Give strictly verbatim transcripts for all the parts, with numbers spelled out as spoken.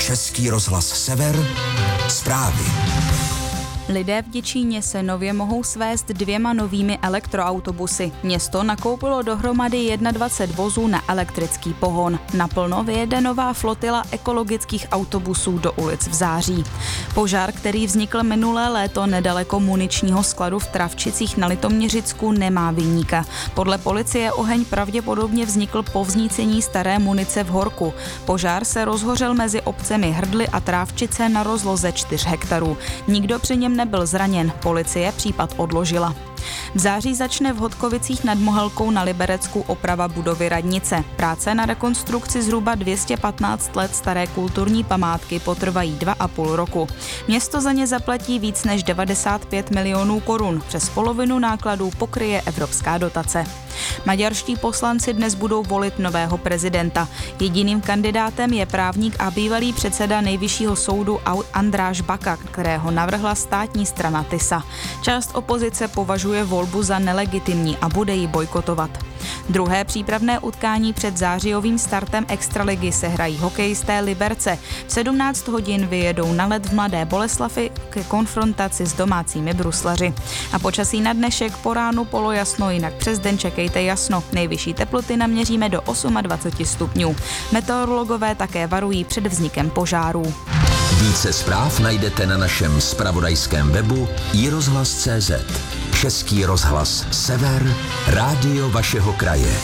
Český rozhlas Sever, zprávy. Lidé v Děčíně se nově mohou svést dvěma novými elektroautobusy. Město nakoupilo dohromady dvacet jedna vozů na elektrický pohon. Naplno vyjede nová flotila ekologických autobusů do ulic v září. Požár, který vznikl minulé léto nedaleko muničního skladu v Travčicích na Litoměřicku, nemá viníka. Podle policie oheň pravděpodobně vznikl po vznícení staré munice v Horku. Požár se rozhořel mezi obcemi Hrdly a Trávčice na rozloze čtyř hektarů. Nikdo při něm nebyl zraněn, policie případ odložila. V září začne v Hodkovicích nad Mohelkou na Liberecku oprava budovy radnice. Práce na rekonstrukci zhruba dvě stě patnáct let staré kulturní památky potrvají dva a půl roku. Město za ně zaplatí víc než devadesát pět milionů korun. Přes polovinu nákladů pokryje evropská dotace. Maďarští poslanci dnes budou volit nového prezidenta. Jediným kandidátem je právník a bývalý předseda Nejvyššího soudu Andráš Baka, kterého navrhla státní strana Tisa. Část opozice považuje volbu za nelegitimní a bude ji bojkotovat. Druhé přípravné utkání před zářijovým startem extraligy se hrají hokejisté Liberce. V sedmnáct hodin vyjedou na led v Mladé Boleslavi ke konfrontaci s domácími bruslaři. A počasí na dnešek po ránu polojasno, jinak přes den čekejte jasno. Nejvyšší teploty naměříme do dvacet osm stupňů. Meteorologové také varují před vznikem požárů. Více zpráv najdete na našem zpravodajském webu i rozhlas tečka cé zet. Český rozhlas Sever, rádio vašeho kraje.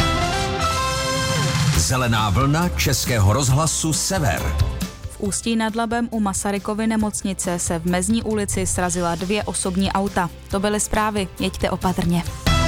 Zelená vlna Českého rozhlasu Sever. V Ústí nad Labem u Masarykovy nemocnice se v Mezní ulici srazila dvě osobní auta. To byly zprávy, jeďte opatrně.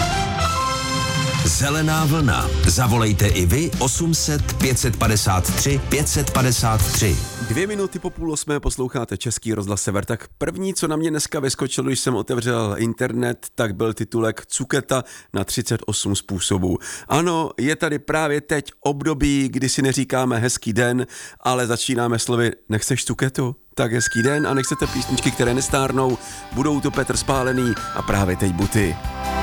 Zelená vlna. Zavolejte i vy osm set pět padesát tři pět padesát tři. Dvě minuty po půl osmé posloucháte Český rozhlas Sever. Tak první, co na mě dneska vyskočilo, když jsem otevřel internet, tak byl titulek Cuketa na třicet osm způsobů. Ano, je tady právě teď období, kdy si neříkáme hezký den, ale začínáme slovy nechceš cuketu? Tak hezký den a nechcete písničky, které nestárnou, budou to Petr Spálený a právě teď Buty.